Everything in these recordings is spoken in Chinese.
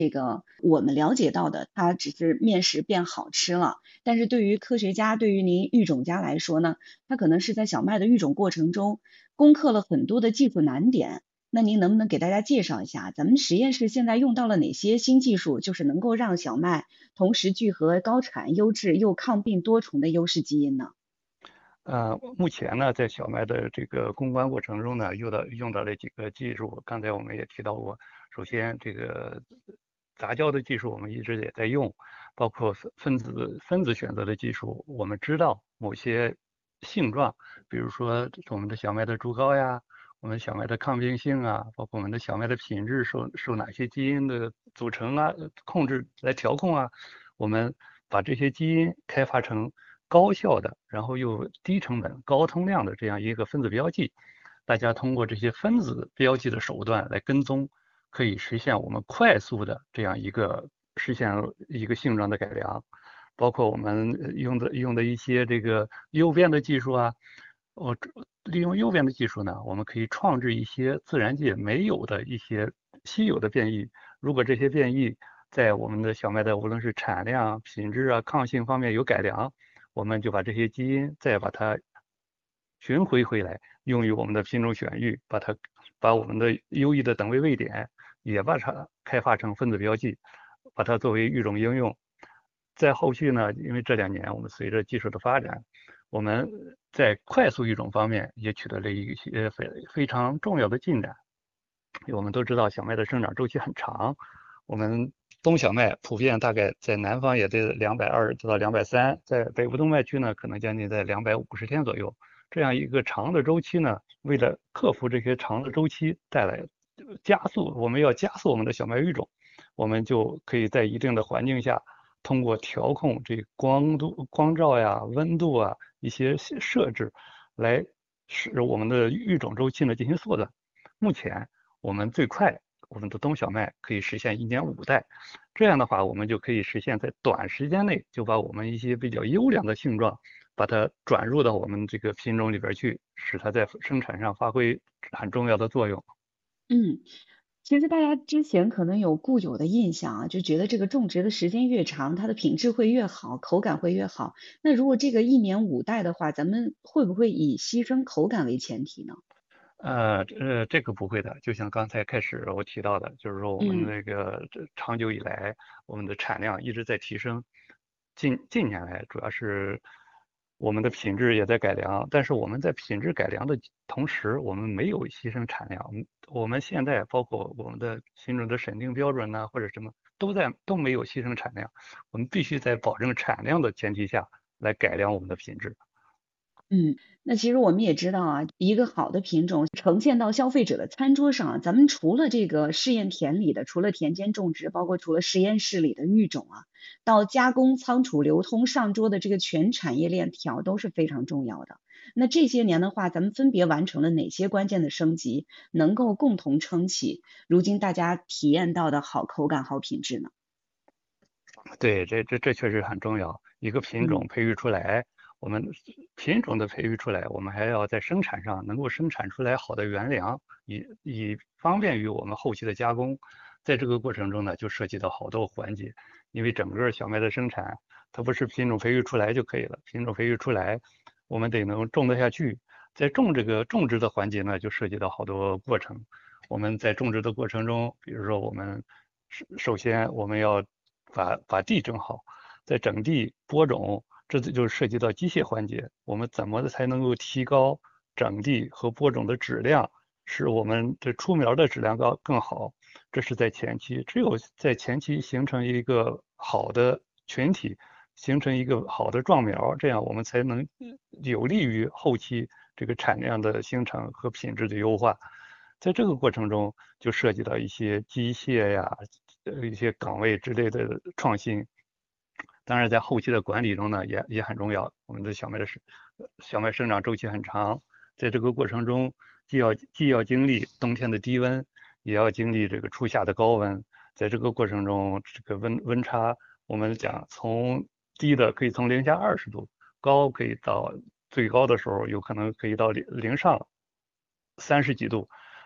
我们了解到的，它只是面食变好吃了，但是对于科学家，对于您育种家来说呢，它可能是在小麦的育种过程中攻克了很多的技术难点。那您能不能给大家介绍一下，咱们实验室现在用到了哪些新技术，就是能够让小麦同时聚合高产、优质又抗病多重的优势基因呢？ 目前呢，在小麦的这个攻关过程中呢，用到了几个技术，刚才我们也提到过。首先，这个杂交的技术我们一直也在用，包括分子选择的技术。我们知道某些性状，比如说我们的小麦的株高呀，我们小麦的抗病性啊，包括我们的小麦的品质受哪些基因的组成啊控制来调控啊，我们把这些基因开发成高效的，然后又低成本、高通量的这样一个分子标记。大家通过这些分子标记的手段来跟踪，可以实现我们快速的这样实现一个性状的改良。包括我们用的一些这个诱变的技术啊，我利用诱变的技术呢，我们可以创制一些自然界没有的一些稀有的变异。如果这些变异在我们的小麦的无论是产量、品质啊、抗性方面有改良，我们就把这些基因再把它寻回来，用于我们的品种选育，把我们的优异的等位位点也把它开发成分子标记，把它作为育种应用。在后续呢，因为这2年我们随着技术的发展，我们在快速育种方面也取得了一些非常重要的进展。我们都知道小麦的生长周期很长，我们冬小麦普遍大概在南方也得220到230，在北部冬麦区呢，可能将近在250天左右。这样一个长的周期呢，为了克服这些长的周期带来我们要加速我们的小麦育种，我们就可以在一定的环境下，通过调控这光度、光照呀、温度啊一些设置，来使我们的育种周期呢进行缩短。目前我们最快我们的冬小麦可以实现1年5代，这样的话我们就可以实现在短时间内就把我们一些比较优良的性状，把它转入到我们这个品种里边去，使它在生产上发挥很重要的作用。 嗯，其实大家之前可能有固有的印象啊，就觉得这个种植的时间越长，它的品质会越好，口感会越好。那如果这个1年5代的话，咱们会不会以牺牲口感为前提呢？ 这个不会的，就像刚才开始我提到的，就是说我们嗯。 那个长久以来，我们的产量一直在提升，近年来主要是我们的品质也在改良，但是我们在品质改良的同时，我们没有牺牲产量。我们现在包括我们的品种的审定标准呐、或者什么都没有牺牲产量，我们必须在保证产量的前提下来改良我们的品质。 嗯，那其实我们也知道啊，一个好的品种呈现到消费者的餐桌上啊，咱们除了这个试验田里的，除了田间种植，包括除了实验室里的育种啊，到加工、仓储、流通、上桌的这个全产业链条都是非常重要的。那这些年的话，咱们分别完成了哪些关键的升级，能够共同撑起如今大家体验到的好口感、好品质呢？ 对，这确实很重要。一个品嗯。 种培育出来，我们品种的培育出来，我们还要在生产上能够生产出来好的原粮，以方便于我们后期的加工。在这个过程中呢，就涉及到好多环节，因为整个小麦的生产，它不是品种培育出来就可以了，品种培育出来，我们得能种得下去。在这个种植的环节呢，就涉及到好多过程。我们在种植的过程中，比如说我们首先我们要把地整好，在整地播种，这就涉及到机械环节。我们怎么才能够提高整地和播种的质量，使我们的出苗的质量更好？这是在前期，只有在前期形成一个好的群体，形成一个好的壮苗，这样我们才能有利于后期这个产量的形成和品质的优化。在这个过程中，就涉及到一些机械呀、一些岗位之类的创新。当然，在后期的管理中呢，也很重要。我们的小麦生长周期很长，在这个过程中，既要经历冬天的低温，也要经历这个初夏的高温。在这个过程中，这个温差，我们讲从低的可以从零下20度，高可以到最高的时候有可能可以到零上30几度。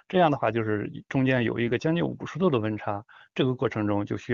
这样的话就是中间有一个将近50度的温差，这个过程中就需要